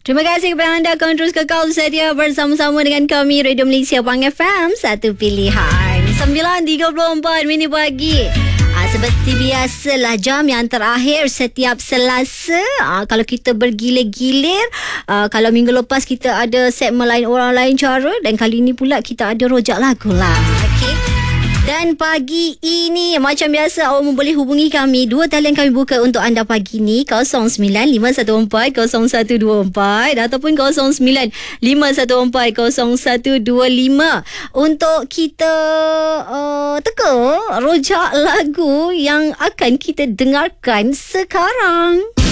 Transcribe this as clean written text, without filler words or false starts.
Terima kasih kepada anda yang terus kekal setia bersama-sama dengan kami Radio Malaysia Pang FM, satu pilihan. 9.34 minit pagi. Seperti biasalah jam yang terakhir setiap Selasa. Kalau kita bergilir-gilir, kalau minggu lepas kita ada segmen lain orang lain cara, dan kali ini pula kita ada rojak lagu lah. Okey. Dan pagi ini macam biasa awak boleh hubungi kami. Dua talian kami buka untuk anda pagi ni, 09-514-0124 ataupun 09-514-0125 untuk kita teka rojak lagu yang akan kita dengarkan sekarang.